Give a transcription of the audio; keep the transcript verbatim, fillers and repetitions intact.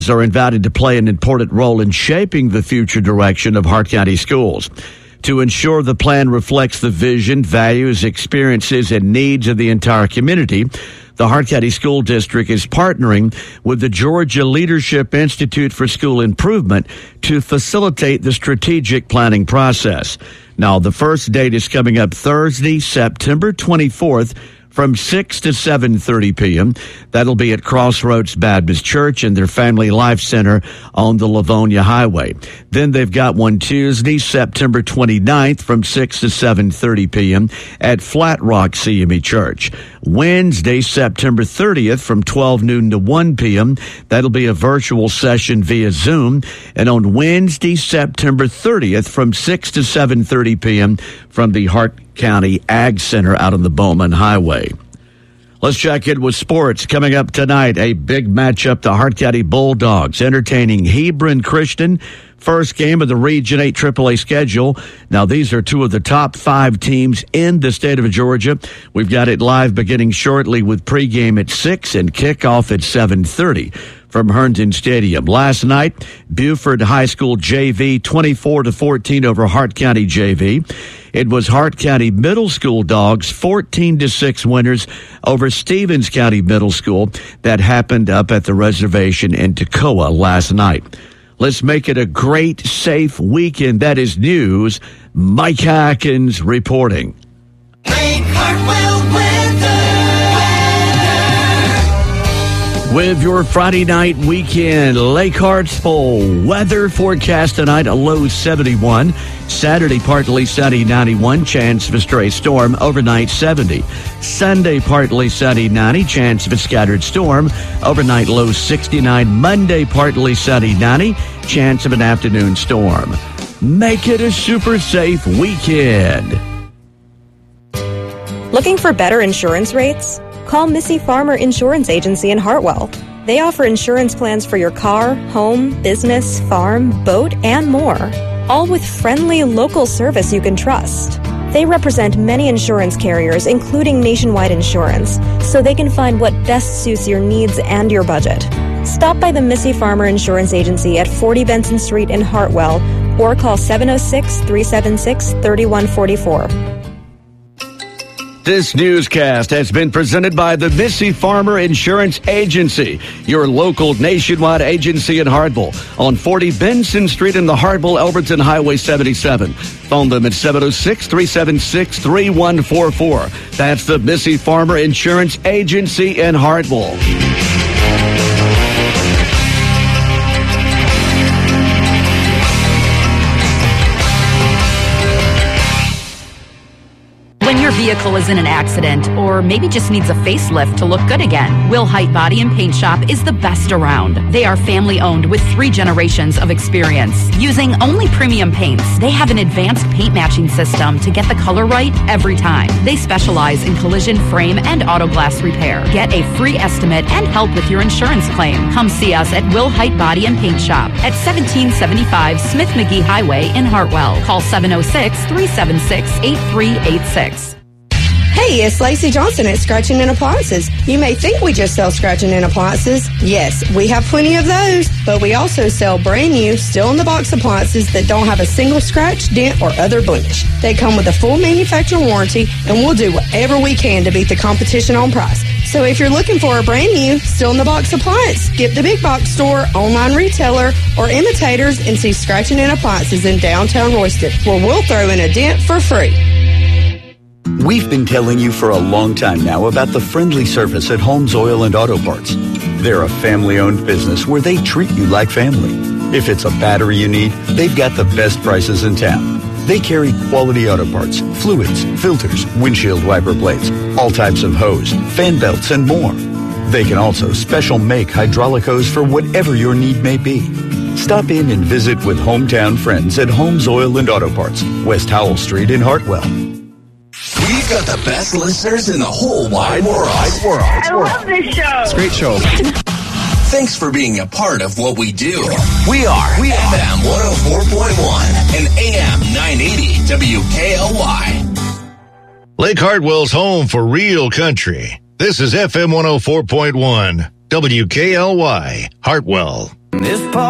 are invited to play an important role in shaping the future direction of Hart County schools. To ensure the plan reflects the vision, values, experiences, and needs of the entire community, the Hart County School District is partnering with the Georgia Leadership Institute for School Improvement to facilitate the strategic planning process. Now, the first date is coming up Thursday, September twenty-fourth, from six to seven thirty p.m. That'll be at Crossroads Baptist Church and their Family Life Center on the Livonia Highway. Then they've got one Tuesday, September twenty-ninth, from six to seven thirty p.m. at Flat Rock C M E Church. Wednesday, September thirtieth, from twelve noon to one p.m. That'll be a virtual session via Zoom. And on Wednesday, September thirtieth, from six to seven thirty p.m. from the Hart County Ag Center out on the Bowman Highway. Let's check in with sports. Coming up tonight, a big matchup, the Hart County Bulldogs entertaining Hebron Christian. First game of the Region eight triple A schedule. Now, these are two of the top five teams in the state of Georgia. We've got it live beginning shortly with pregame at six and kickoff at seven thirty from Herndon Stadium. Last night, Buford High School J V twenty-four to fourteen over Hart County J V. It was Hart County Middle School Dogs fourteen to six winners over Stevens County Middle School. That happened up at the reservation in Toccoa last night. Let's make it a great, safe weekend. That is news. Mike Hackins reporting. Lake Hartwell weather. With your Friday night weekend, Lake Hartsville weather forecast tonight, a low seventy-one. Saturday, partly sunny, ninety-one. Chance of a stray storm, overnight seventy. Sunday, partly sunny, ninety. Chance of a scattered storm, overnight low sixty-nine. Monday, partly sunny, ninety. Chance of an afternoon storm. Make it a super safe weekend. Looking for better insurance rates? Call Missy Farmer Insurance Agency in Hartwell. They offer insurance plans for your car, home, business, farm, boat, and more. All with friendly, local service you can trust. They represent many insurance carriers, including Nationwide Insurance, so they can find what best suits your needs and your budget. Stop by the Missy Farmer Insurance Agency at forty Benson Street in Hartwell or call seven oh six, three seven six, three one four four. This newscast has been presented by the Missy Farmer Insurance Agency, your local nationwide agency in Hartwell, on forty Benson Street in the Hartwell Elberton Highway seventy-seven. Phone them at seven oh six, three seven six, three one four four. That's the Missy Farmer Insurance Agency in Hartwell. When your vehicle is in an accident or maybe just needs a facelift to look good again, Will Height Body and Paint Shop is the best around. They are family owned with three generations of experience. Using only premium paints, they have an advanced paint matching system to get the color right every time. They specialize in collision, frame, and auto glass repair. Get a free estimate and help with your insurance claim. Come see us at Will Height Body and Paint Shop at seventeen seventy-five Smith McGee Highway in Hartwell. Call seven oh six, three seven six, eight three eight six. Hey, it's Lacey Johnson at Scratching and Appliances. You may think we just sell scratching and appliances. Yes, we have plenty of those, but we also sell brand new, still-in-the-box appliances that don't have a single scratch, dent, or other blemish. They come with a full manufacturer warranty, and we'll do whatever we can to beat the competition on price. So if you're looking for a brand new, still-in-the-box appliance, skip the big box store, online retailer, or imitators and see Scratching and Appliances in downtown Royston, where we'll throw in a dent for free. We've been telling you for a long time now about the friendly service at Holmes Oil and Auto Parts. They're a family-owned business where they treat you like family. If it's a battery you need, they've got the best prices in town. They carry quality auto parts, fluids, filters, windshield wiper blades, all types of hose, fan belts, and more. They can also special make hydraulic hose for whatever your need may be. Stop in and visit with hometown friends at Holmes Oil and Auto Parts, West Howell Street in Hartwell. We've got the best listeners in the whole wide world. world. I love this show. It's a great show. Thanks for being a part of what we do. We are we F M one oh four point one and A M nine eighty W K L Y. Lake Hartwell's home for real country. This is F M one oh four point one W K L Y, Hartwell. This part